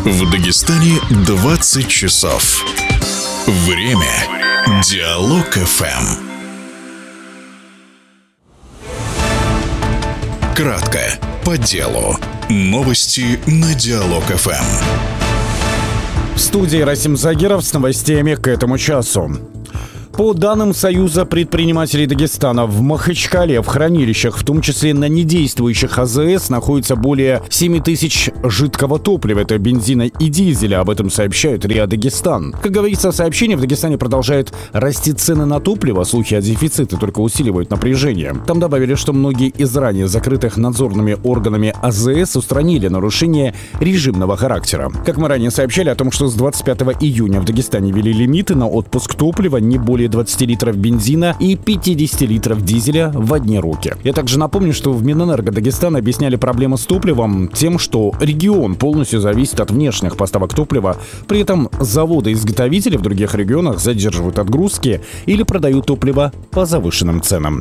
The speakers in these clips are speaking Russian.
В Дагестане 20 часов. Время Диалог ФМ. Кратко, по делу. Новости на Диалог ФМ. В студии Расим Загиров с новостями к этому часу. По данным Союза предпринимателей Дагестана, в Махачкале в хранилищах, в том числе на недействующих АЗС, находится более 7 тысяч жидкого топлива. Это бензина и дизеля. Об этом сообщают РИА Дагестан. Как говорится в сообщении, в Дагестане продолжают расти цены на топливо. Слухи о дефиците только усиливают напряжение. Там добавили, что многие из ранее закрытых надзорными органами АЗС устранили нарушения режимного характера. Как мы ранее сообщали о том, что с 25 июня в Дагестане ввели лимиты на отпуск топлива не более 20 литров бензина и 50 литров дизеля в одни руки. Я также напомню, что в Минэнерго Дагестана объясняли проблемы с топливом тем, что регион полностью зависит от внешних поставок топлива. При этом заводы-изготовители в других регионах задерживают отгрузки или продают топливо по завышенным ценам.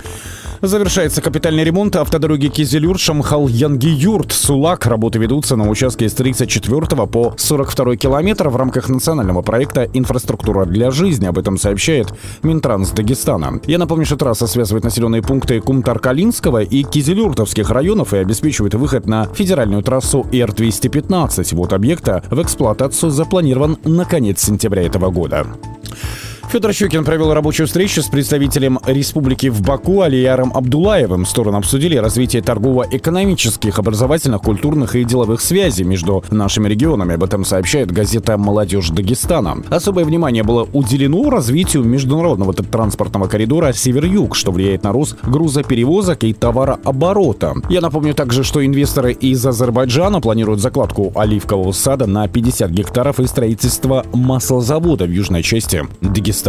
Завершается капитальный ремонт автодороги Кизилюрт-Шамхал-Янгиюрт. Сулак. Работы ведутся на участке с 34 по 42 километр в рамках национального проекта «Инфраструктура для жизни». Об этом сообщает Минтранс Дагестана. Я напомню, что трасса связывает населенные пункты Кумтар-Калинского и Кизилюртовских районов и обеспечивает выход на федеральную трассу Р-215. Вот объекта в эксплуатацию запланирован на конец сентября этого года. Федор Щукин провел рабочую встречу с представителем республики в Баку Алияром Абдулаевым. Стороны обсудили развитие торгово-экономических, образовательных, культурных и деловых связей между нашими регионами. Об этом сообщает газета «Молодежь Дагестана». Особое внимание было уделено развитию международного транспортного коридора «Север-Юг», что влияет на рост грузоперевозок и товарооборота. Я напомню также, что инвесторы из Азербайджана планируют закладку оливкового сада на 50 гектаров и строительство маслозавода в южной части Дагестана.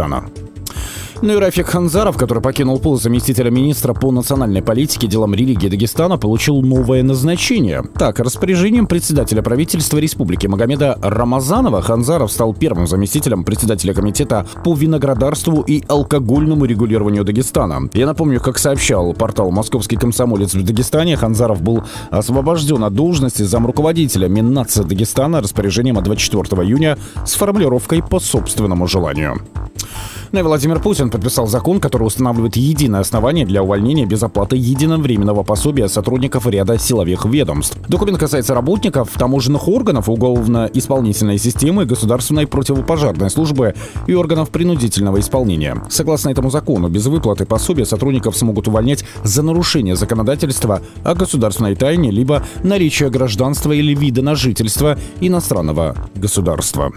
Ну и Рафик Ханзаров, который покинул пост заместителя министра по национальной политике, делам религии Дагестана, получил новое назначение. Так, распоряжением председателя правительства Республики Магомеда Рамазанова Ханзаров стал первым заместителем председателя комитета по виноградарству и алкогольному регулированию Дагестана. Я напомню, как сообщал портал «Московский комсомолец» в Дагестане, Ханзаров был освобожден от должности замруководителя Миннатса Дагестана распоряжением от 24 июня с формулировкой «по собственному желанию». Ну и Владимир Путин подписал закон, который устанавливает единое основание для увольнения без оплаты единовременного пособия сотрудников ряда силовых ведомств. Документ касается работников таможенных органов, уголовно-исполнительной системы, государственной противопожарной службы и органов принудительного исполнения. Согласно этому закону, без выплаты пособия сотрудников смогут увольнять за нарушение законодательства о государственной тайне либо наличие гражданства или вида на жительство иностранного государства.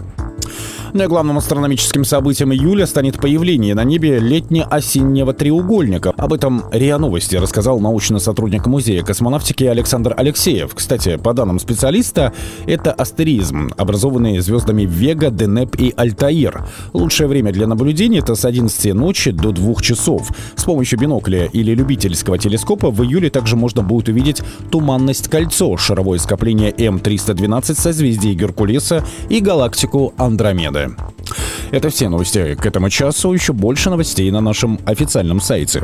Ну и главным астрономическим событием июля станет появление на небе летне-осеннего треугольника. Об этом РИА Новости рассказал научный сотрудник Музея космонавтики Александр Алексеев. Кстати, по данным специалиста, это астеризм, образованный звездами Вега, Денеп и Альтаир. Лучшее время для наблюдения — это с 11 ночи до 2 часов. С помощью бинокля или любительского телескопа в июле также можно будет увидеть туманность Кольцо, шаровое скопление М312 созвездий Геркулеса и галактику Андромеды. Это все новости к этому часу. Еще больше новостей на нашем официальном сайте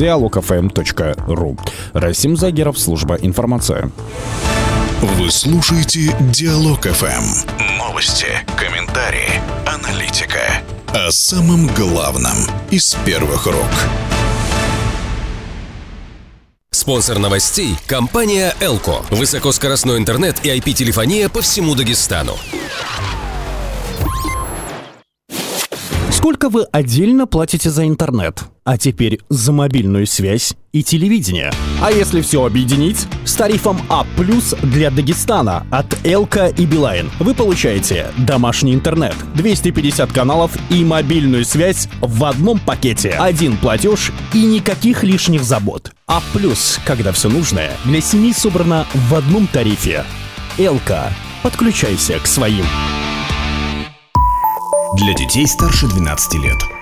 dialogfm.ru. Расим Загиров, служба информация. Вы слушаете Диалог ФМ. Новости, комментарии, аналитика. О самом главном из первых рук. Спонсор новостей – компания «Элко». Высокоскоростной интернет и IP-телефония по всему Дагестану. Сколько вы отдельно платите за интернет? А теперь за мобильную связь и телевидение. А если все объединить? С тарифом А+ для Дагестана от Элко и Билайн вы получаете домашний интернет, 250 каналов и мобильную связь в одном пакете. Один платеж и никаких лишних забот. А+, когда все нужное для семьи собрано в одном тарифе. Элко. Подключайся к своим. Для детей старше 12 лет.